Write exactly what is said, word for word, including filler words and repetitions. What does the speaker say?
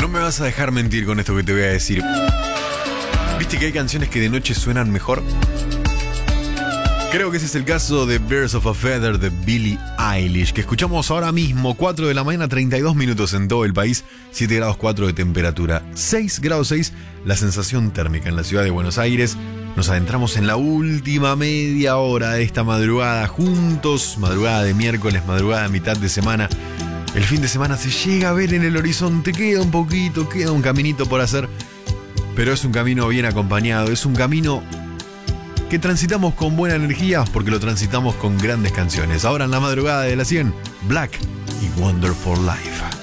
No me vas a dejar mentir con esto que te voy a decir. ¿Viste que hay canciones que de noche suenan mejor? Creo que ese es el caso de Birds of a Feather de Billie Eilish, que escuchamos ahora mismo, cuatro de la mañana, treinta y dos minutos en todo el país, siete grados cuatro de temperatura, seis grados seis la sensación térmica en la ciudad de Buenos Aires. Nos adentramos en la última media hora de esta madrugada juntos, madrugada de miércoles, madrugada de mitad de semana. El fin de semana se llega a ver en el horizonte, queda un poquito, queda un caminito por hacer, pero es un camino bien acompañado, es un camino que transitamos con buena energía porque lo transitamos con grandes canciones. Ahora en la madrugada de las cien, Black y Wonderful Life.